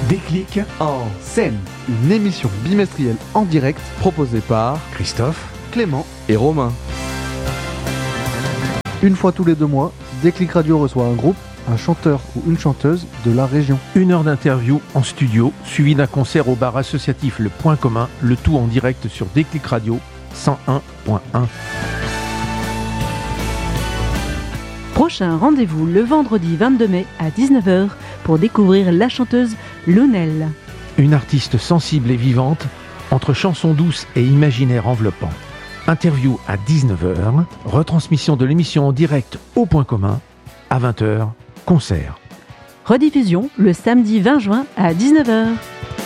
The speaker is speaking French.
Déclic en scène. Une émission bimestrielle en direct proposée par Christophe, Clément et Romain. Une fois tous les 2 mois, Déclic Radio reçoit un groupe, un chanteur ou une chanteuse de la région. 1 heure d'interview en studio, suivi d'un concert au bar associatif Le Point Commun, le tout en direct sur Déclic Radio 101.1. Prochain rendez-vous le vendredi 22 mai à 19h pour découvrir la chanteuse Lounel. Une artiste sensible et vivante, entre chansons douces et imaginaires enveloppants. Interview à 19h, retransmission de l'émission en direct au Point Commun, à 20h, concert. Rediffusion le samedi 20 juin à 19h.